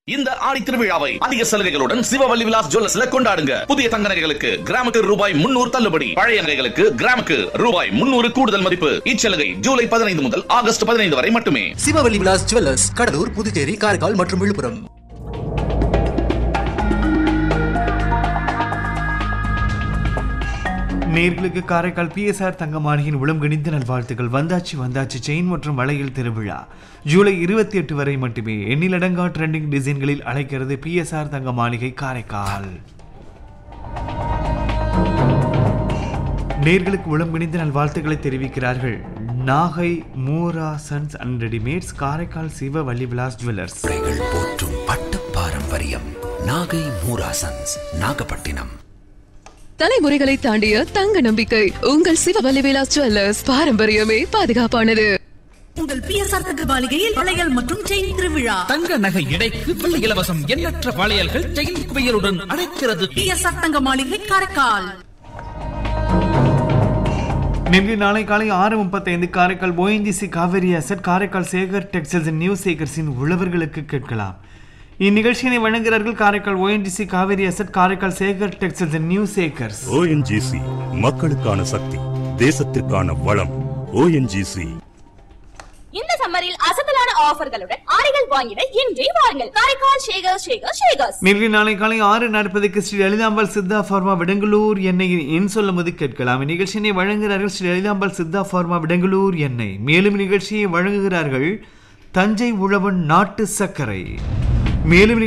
இந்த ஆடி திருவிழாவை அதிக சலுகைகளுடன் சிவவல்லி விலாஸ் ஜுவல்லர்ஸ்ல கொண்டாடுங்க. புதிய தங்க நகைகளுக்கு கிராமுக்கு ரூபாய் 300 தள்ளுபடி, பழைய நகைகளுக்கு கிராமுக்கு ரூபாய் 300 கூடுதல் மதிப்பு. இச்சலுகை ஜூலை 15 முதல் ஆகஸ்ட் 15 வரை மட்டுமே. சிவவல்லி விலாஸ் ஜுவல்லர்ஸ், கடலூர், புதுச்சேரி, காரைக்கால் மற்றும் விழுப்புரம். நேர்களுக்கு காரைக்கால் பிஎஸ்ஆர் தங்கமாளிகையின் உளம் கணிந்த நல்வாழ்த்துக்கள். வந்தாச்சு செயின் மற்றும் வளையல் திருவிழா ஜூலை 28 வரை மட்டுமே. எண்ணிலடங்கா ட்ரெண்டிங் டிசைன்களில் அழைக்கிறது பிஎஸ்ஆர் தங்கமாளிகை காரைக்கால். நேர்களுக்கு உளம் கணிந்த நல்வாழ்த்துக்களை தெரிவிக்கிறார்கள் Nagai Moora sons and readymades, Karaikal Sivavalli Vilas jewellers. போற்றும் பட்டு பாரம்பரியம் நாகை மூரா சன்ஸ், நாகப்பட்டினம். தலைமுறைகளை தாண்டிய தங்க நம்பிக்கை உங்கள் சிவவல்லி விலாஸ் ஜுவல்லர்ஸ். பாரம்பரியமே பாதுகாப்பானது. உங்கள் பிஎஸ்ஆர் தங்கமாளிகையில் வளையல் மற்றும் செயின் திருவிழா. தங்க நகை எடைக்கு வெள்ளி இலவசம். எண்ணற்ற வளையல்கள் செயின் குவியலுடன் அழைக்கிறது பிஎஸ்ஆர் தங்கமாளிகை காரைக்கால். நேற்று நாளை காலை 6:35 Karaikal ONGC Kaveri asset, Karaikal Sekar textiles new சேகர்ஸின் உழவர்களுக்கு கேட்கலாம். இந்நிகழ்ச்சியினை வழங்குகிறார்கள் Karaikal ONGC Kaveri asset, Karaikal Sekar textiles new Sekar's. ONGC மக்களுக்கான சக்தி, தேசத்திற்கான வளம். ஓஎன்ஜிசி. இந்த சம்மரில் அசத்தலான ஆஃபர்களுடன் ஆடைகள் வாங்கிட இன்றே வாருங்கள் காரைக்கால் ஷேகர்ஸ். நேற்று நாளை காலை 6:40 ஸ்ரீ லலிதாம்பாள் சித்தா ஃபார்மா விடங்களூர் எண்ணெய் என் சொல்லும்போது கேட்கலாம். இந்நிகழ்ச்சியினை வழங்குகிறார்கள் ஸ்ரீ லலிதாம்பாள் சித்தா ஃபார்மா விடங்களூர் எண்ணெய். மேலும் நிகழ்ச்சியை வழங்குகிறார்கள் தஞ்சை உழவன் நாட்டு சர்க்கரை. மேலும்